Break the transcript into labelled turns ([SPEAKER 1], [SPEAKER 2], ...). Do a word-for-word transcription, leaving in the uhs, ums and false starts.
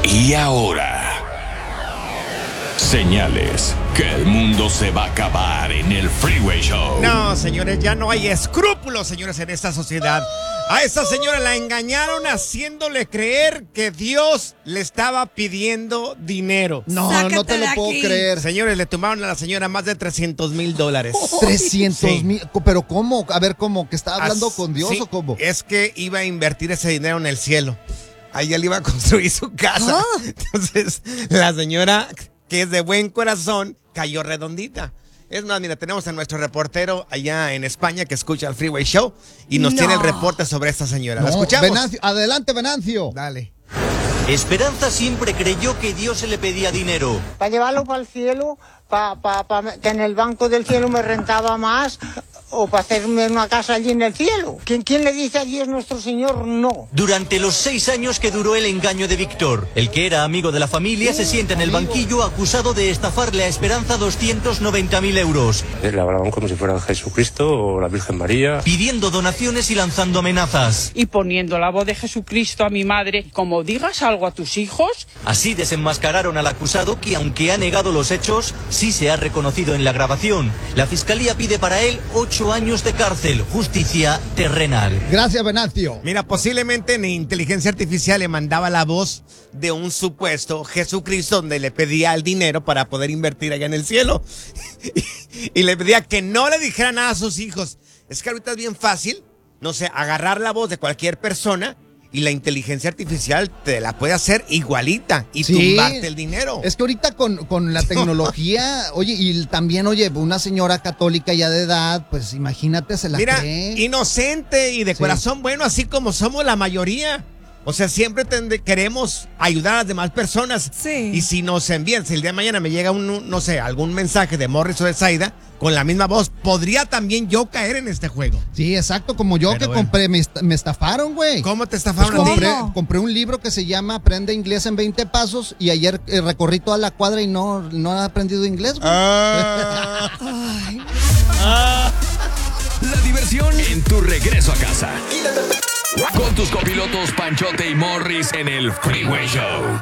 [SPEAKER 1] Y ahora, señales que el mundo se va a acabar en el Freeway Show.
[SPEAKER 2] No, señores, ya no hay escrúpulos, señores, en esta sociedad. A esta señora la engañaron haciéndole creer que Dios le estaba pidiendo dinero.
[SPEAKER 3] No,
[SPEAKER 4] Sácate
[SPEAKER 3] no te lo
[SPEAKER 4] de
[SPEAKER 3] puedo
[SPEAKER 4] aquí.
[SPEAKER 3] creer.
[SPEAKER 2] Señores, le tomaron a la señora más de trescientos mil dólares.
[SPEAKER 3] trescientos mil. ¿Pero cómo? A ver, ¿cómo? ¿Que estaba hablando
[SPEAKER 2] As-
[SPEAKER 3] con Dios
[SPEAKER 2] sí,
[SPEAKER 3] o cómo?
[SPEAKER 2] Es que iba a invertir ese dinero en el cielo. Ahí él iba a construir su casa.
[SPEAKER 4] Ah.
[SPEAKER 2] Entonces, la señora, que es de buen corazón, cayó redondita. Es más, mira, tenemos a nuestro reportero allá en España que escucha el Freeway Show y nos
[SPEAKER 4] No.
[SPEAKER 2] tiene el reporte sobre esta señora. ¿La
[SPEAKER 3] No,
[SPEAKER 2] escuchamos?
[SPEAKER 3] Venancio, adelante, Venancio.
[SPEAKER 2] Dale.
[SPEAKER 5] Esperanza siempre creyó que Dios se le pedía dinero.
[SPEAKER 6] Para llevarlo para el cielo, para pa, pa, que en el banco del cielo me rentaba más, o para hacerme una casa allí en el cielo. ¿Quién, quién le dice a Dios nuestro Señor no?
[SPEAKER 5] Durante los seis años que duró el engaño de Víctor, el que era amigo de la familia se sienta en el banquillo acusado de estafarle a Esperanza doscientos noventa mil euros,
[SPEAKER 7] Le hablaban como si fuera Jesucristo o la Virgen María.
[SPEAKER 5] pidiendo donaciones y lanzando amenazas.
[SPEAKER 8] Y poniendo la voz de Jesucristo a mi madre, como digas algo a tus hijos.
[SPEAKER 5] Así desenmascararon al acusado que, aunque ha negado los hechos, sí se ha reconocido en la grabación. La fiscalía pide para él ocho años de cárcel, justicia terrenal.
[SPEAKER 3] Gracias, Venancio.
[SPEAKER 2] Mira, posiblemente en inteligencia artificial le mandaba la voz de un supuesto Jesucristo donde le pedía el dinero para poder invertir allá en el cielo. y, y le pedía que no le dijera nada a sus hijos. Es que ahorita es bien fácil, no sé, agarrar la voz de cualquier persona y la inteligencia artificial te la puede hacer igualita y
[SPEAKER 3] Sí.
[SPEAKER 2] tumbarte el dinero.
[SPEAKER 3] Es que ahorita con, con la tecnología, oye, y también, oye, una señora católica ya de edad, pues imagínate, se la
[SPEAKER 2] Mira,
[SPEAKER 3] cree.
[SPEAKER 2] inocente y de
[SPEAKER 3] Sí.
[SPEAKER 2] corazón bueno, así como somos la mayoría. O sea, siempre tende- queremos ayudar a las demás personas.
[SPEAKER 4] Sí.
[SPEAKER 2] Y si nos envían, si el día de mañana me llega un, un, no sé, algún mensaje de Morris o de Zaida con la misma voz, podría también yo caer en este juego.
[SPEAKER 3] Sí, exacto, como yo
[SPEAKER 2] Pero
[SPEAKER 3] que
[SPEAKER 2] bueno.
[SPEAKER 3] compré, me, est- me estafaron, güey.
[SPEAKER 2] ¿Cómo te
[SPEAKER 3] Pues
[SPEAKER 2] estafaron a ti?
[SPEAKER 3] compré,
[SPEAKER 4] ¿Cómo?
[SPEAKER 3] compré un libro que se llama Aprende Inglés en veinte pasos y ayer eh, recorrí toda la cuadra y no, no he aprendido inglés, güey.
[SPEAKER 2] Ah.
[SPEAKER 1] La diversión en tu regreso a casa. Con tus copilotos Panchote y Morris en el Freeway Show.